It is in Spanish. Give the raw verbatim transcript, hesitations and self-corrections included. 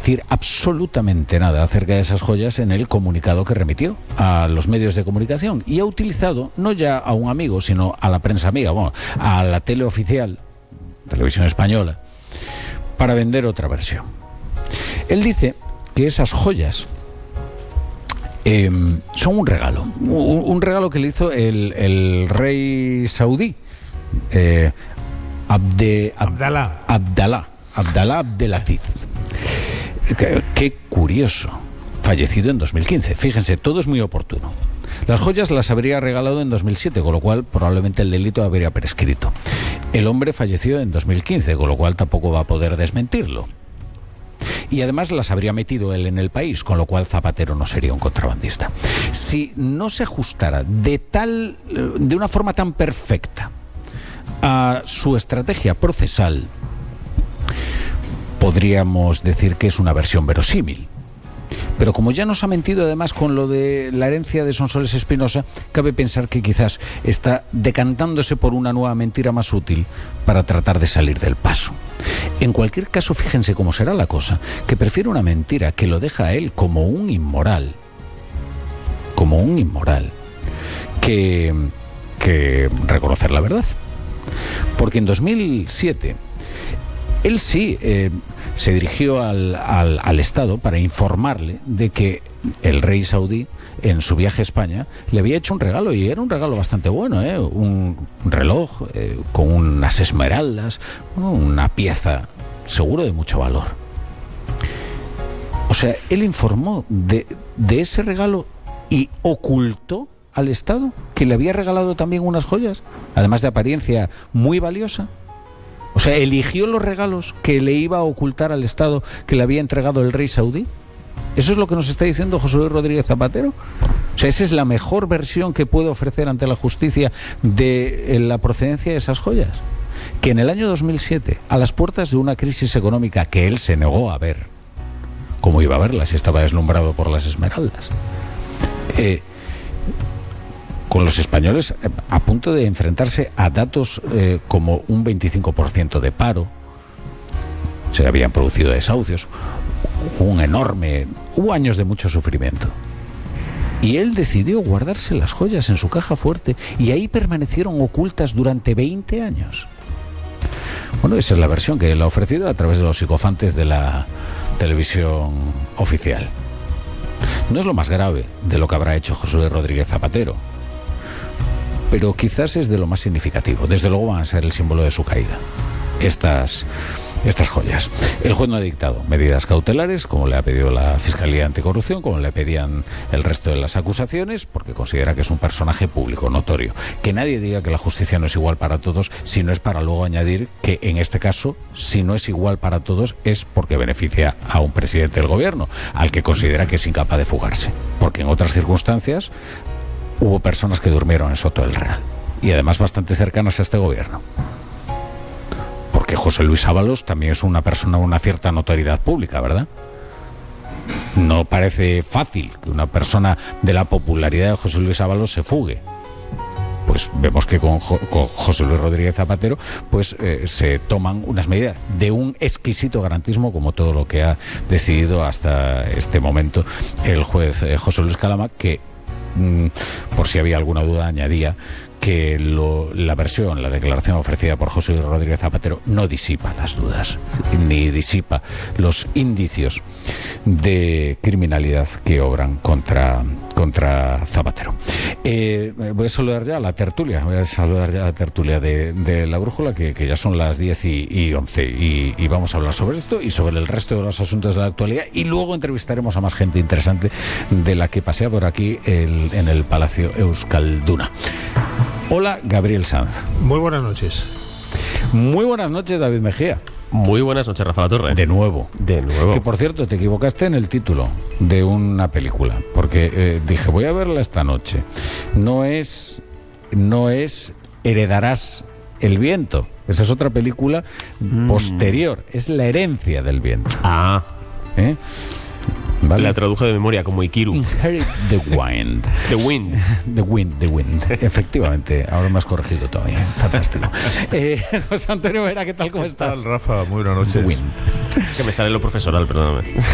decir absolutamente nada acerca de esas joyas en el comunicado que remitió a los medios de comunicación, y ha utilizado no ya a un amigo, sino a la prensa amiga, bueno, a la tele oficial, Televisión Española, para vender otra versión. Él dice que esas joyas eh, son un regalo, un, un regalo que le hizo el, el rey saudí, eh, Abde, Ab, Abdalá. Abdalá, Abdalá Abdelaziz. Qué, qué curioso. Fallecido en dos mil quince. Fíjense, todo es muy oportuno. Las joyas las habría regalado en dos mil siete, con lo cual probablemente el delito habría prescrito. El hombre falleció en dos mil quince, con lo cual tampoco va a poder desmentirlo. Y además las habría metido él en el país, con lo cual Zapatero no sería un contrabandista. Si no se ajustara de tal, de una forma tan perfecta a su estrategia procesal, podríamos decir que es una versión verosímil. Pero como ya nos ha mentido además con lo de la herencia de Sonsoles Espinosa, cabe pensar que quizás está decantándose por una nueva mentira más útil para tratar de salir del paso. En cualquier caso, fíjense cómo será la cosa, que prefiere una mentira que lo deja a él como un inmoral, como un inmoral, que, que reconocer la verdad. Porque en dos mil siete él sí eh, se dirigió al, al, al Estado para informarle de que el rey saudí, en su viaje a España, le había hecho un regalo, y era un regalo bastante bueno, ¿eh? un, un reloj eh, con unas esmeraldas, una pieza seguro de mucho valor. O sea, él informó de, de ese regalo y ocultó al Estado que le había regalado también unas joyas, además de apariencia muy valiosa. O sea, eligió los regalos que le iba a ocultar al Estado que le había entregado el rey saudí. ¿Eso es lo que nos está diciendo José Luis Rodríguez Zapatero? O sea, esa es la mejor versión que puede ofrecer ante la justicia de la procedencia de esas joyas. Que en el año dos mil siete, a las puertas de una crisis económica que él se negó a ver, ¿cómo iba a verla si estaba deslumbrado por las esmeraldas? Eh... con los españoles a punto de enfrentarse a datos eh, como un veinticinco por ciento de paro, se habían producido desahucios, un enorme, hubo años de mucho sufrimiento. Y él decidió guardarse las joyas en su caja fuerte, y ahí permanecieron ocultas durante veinte años. Bueno, esa es la versión que él ha ofrecido a través de los psicofantes de la televisión oficial. No es lo más grave de lo que habrá hecho José Luis Rodríguez Zapatero, pero quizás es de lo más significativo. Desde luego van a ser el símbolo de su caída estas, estas joyas. El juez no ha dictado medidas cautelares, como le ha pedido la Fiscalía Anticorrupción, como le pedían el resto de las acusaciones, porque considera que es un personaje público, notorio. Que nadie diga que la justicia no es igual para todos, si no es para luego añadir que en este caso, si no es igual para todos, es porque beneficia a un presidente del gobierno, al que considera que es incapaz de fugarse. Porque en otras circunstancias hubo personas que durmieron en Soto del Real, y además bastante cercanas a este gobierno. Porque José Luis Ábalos también es una persona de una cierta notoriedad pública, ¿verdad? No parece fácil que una persona de la popularidad de José Luis Ábalos se fugue. Pues vemos que con, jo- con José Luis Rodríguez Zapatero pues eh, se toman unas medidas de un exquisito garantismo, como todo lo que ha decidido hasta este momento el juez eh, José Luis Calama, que por si había alguna duda, añadía que lo, la versión, la declaración ofrecida por José Luis Rodríguez Zapatero no disipa las dudas, ni disipa los indicios de criminalidad que obran contra, contra Zapatero. Eh, voy a saludar ya a la tertulia, voy a saludar ya a la tertulia de, de La Brújula, que, que ya son las diez y once, y, y vamos a hablar sobre esto y sobre el resto de los asuntos de la actualidad, y luego entrevistaremos a más gente interesante de la que pasea por aquí el, en el Palacio Euskalduna. Hola, Gabriel Sanz. Muy buenas noches. Muy buenas noches, David Mejía. Muy buenas noches, Rafa La Torre. De nuevo. De nuevo. Que, por cierto, te equivocaste en el título de una película, porque eh, dije, voy a verla esta noche. No es, no es Heredarás el viento. Esa es otra película mm. posterior. Es La herencia del viento. Ah. ¿Eh? ¿Vale? La traduje de memoria como Ikiru. Inherit the Wind. The Wind. The Wind, The Wind. Efectivamente, ahora me has corregido todavía. Fantástico. eh, José Antonio Vera, ¿qué tal? ¿Cómo estás? ¿Qué tal, Rafa? Muy buenas noches. The Wind. Que me sale lo profesoral, perdóname.